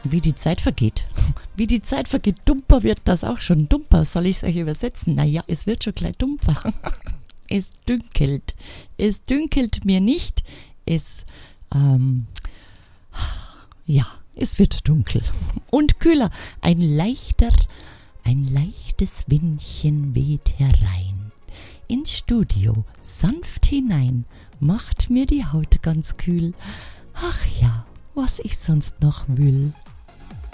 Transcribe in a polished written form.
Wie die Zeit vergeht. Wie die Zeit vergeht, dumper wird das auch schon. Dumper, soll ich es euch übersetzen? Naja, es wird schon gleich dumper. Es dünkelt. Es dünkelt mir nicht. Es wird dunkel. Und kühler. Ein leichtes Windchen weht herein. Ins Studio, sanft hinein, macht mir die Haut ganz kühl. Ach ja, was ich sonst noch will.